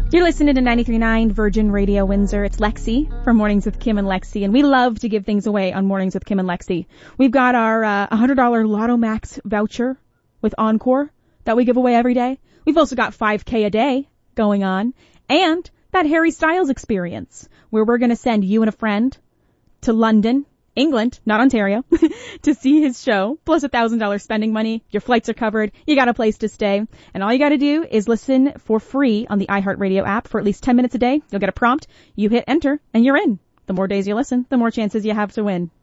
You're listening to 93.9 Virgin Radio Windsor. It's Lexi from Mornings with Kim and Lexi, and we love to give things away on Mornings with Kim and Lexi. We've got our $100 Lotto Max voucher with Encore that we give away every day. We've also got 5K a day going on, and that Harry Styles experience where we're going to send you and a friend to London, England, not Ontario, to see his show, plus $1,000 spending money. Your flights are covered. You got a place to stay. And all you got to do is listen for free on the iHeartRadio app for at least 10 minutes a day. You'll get a prompt. You hit enter, and you're in. The more days you listen, the more chances you have to win.